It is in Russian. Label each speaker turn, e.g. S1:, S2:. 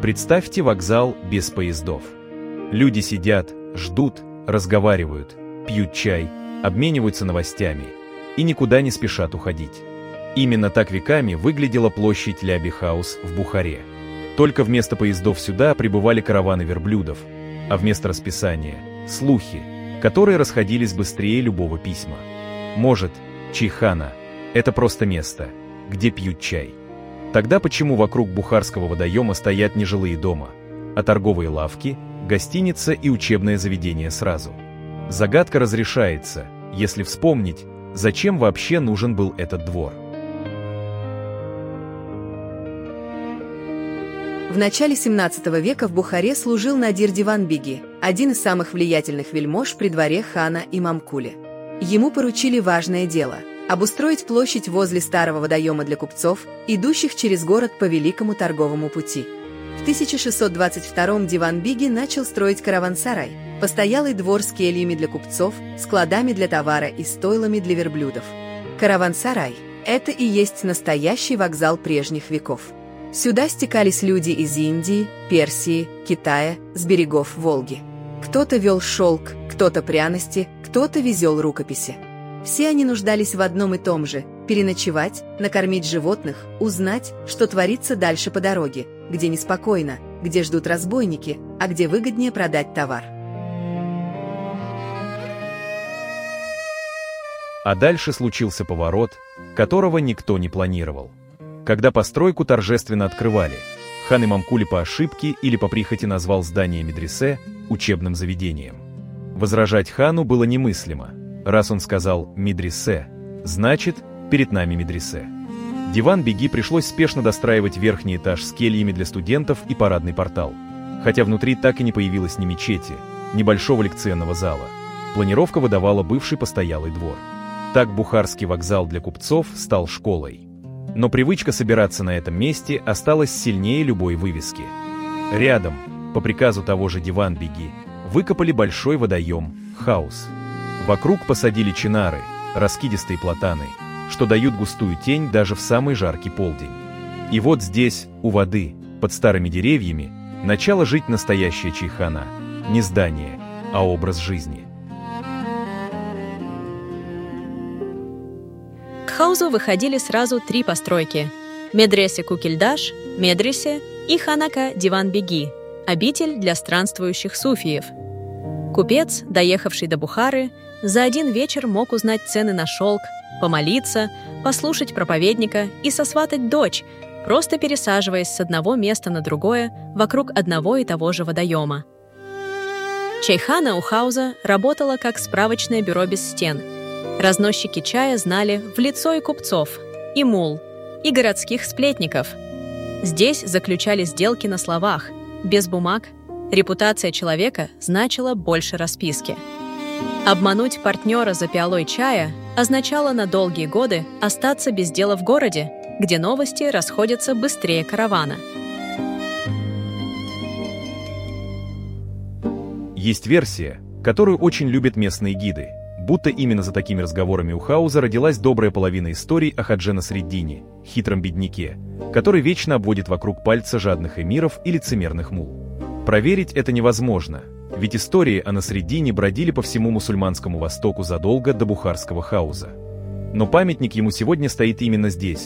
S1: Представьте вокзал без поездов. Люди сидят, ждут, разговаривают, пьют чай, обмениваются новостями и никуда не спешат уходить. Именно так веками выглядела площадь Ляби-хаус в Бухаре. Только вместо поездов сюда прибывали караваны верблюдов, а вместо расписания – слухи, которые расходились быстрее любого письма. Может, чайхана – это просто место, где пьют чай. Тогда почему вокруг Бухарского водоема стоят не жилые дома, а торговые лавки, гостиница и учебное заведение сразу? Загадка разрешается, если вспомнить, зачем вообще нужен был этот двор.
S2: В начале 17 века в Бухаре служил Надир Диван-беги, один из самых влиятельных вельмож при дворе хана Имамкули. Ему поручили важное дело – обустроить площадь возле старого водоема для купцов, идущих через город по Великому торговому пути. В 1622-м Диван-беги начал строить караван-сарай, постоялый двор с кельями для купцов, складами для товара и стойлами для верблюдов. Караван-сарай – это и есть настоящий вокзал прежних веков. Сюда стекались люди из Индии, Персии, Китая, с берегов Волги. Кто-то вел шелк, кто-то пряности, кто-то везел рукописи. Все они нуждались в одном и том же – переночевать, накормить животных, узнать, что творится дальше по дороге, где неспокойно, где ждут разбойники, а где выгоднее продать товар.
S1: А дальше случился поворот, которого никто не планировал. Когда постройку торжественно открывали, хан Имамкули по ошибке или по прихоти назвал здание медресе учебным заведением. Возражать хану было немыслимо. Раз он сказал «медресе», значит, перед нами медресе. Диван-беги пришлось спешно достраивать верхний этаж с кельями для студентов и парадный портал. Хотя внутри так и не появилось ни мечети, ни большого лекционного зала. Планировка выдавала бывший постоялый двор. Так Бухарский вокзал для купцов стал школой. Но привычка собираться на этом месте осталась сильнее любой вывески. Рядом, по приказу того же Диван-беги, выкопали большой водоем Хаус. Вокруг посадили чинары, раскидистые платаны, что дают густую тень даже в самый жаркий полдень. И вот здесь, у воды, под старыми деревьями, начала жить настоящая чайхана. Не здание, а образ жизни.
S3: К хаузу выходили сразу 3 постройки – медресе Кукильдаш, медресе и ханака Диван-беги – обитель для странствующих суфиев. Купец, доехавший до Бухары, за один вечер мог узнать цены на шелк, помолиться, послушать проповедника и сосватать дочь, просто пересаживаясь с одного места на другое вокруг одного и того же водоема. Чайхана у хауза работала как справочное бюро без стен. Разносчики чая знали в лицо и купцов, и мул, и городских сплетников. Здесь заключали сделки на словах, без бумаг. Репутация человека значила больше расписки. Обмануть партнера за пиалой чая означало на долгие годы остаться без дела в городе, где новости расходятся быстрее каравана.
S1: Есть версия, которую очень любят местные гиды, будто именно за такими разговорами у хауза родилась добрая половина историй о Хаджи Насреддине, хитром бедняке, который вечно обводит вокруг пальца жадных эмиров и лицемерных мул. Проверить это невозможно, ведь истории о Насреддине бродили по всему мусульманскому Востоку задолго до Бухарского хауза. Но памятник ему сегодня стоит именно здесь,